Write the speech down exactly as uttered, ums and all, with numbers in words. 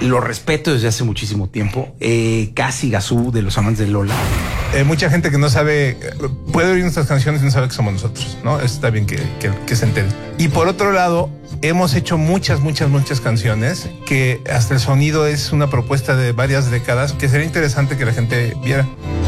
lo respeto desde hace muchísimo tiempo. Eh, Casi Gazú, de los amantes de Lola. Eh, mucha gente que no sabe, puede oír nuestras canciones y no sabe que somos nosotros, ¿no? Está bien que, que, que se entere. Y por otro lado, hemos hecho muchas, muchas, muchas canciones que hasta el sonido es una propuesta de varias décadas que sería interesante que la gente viera.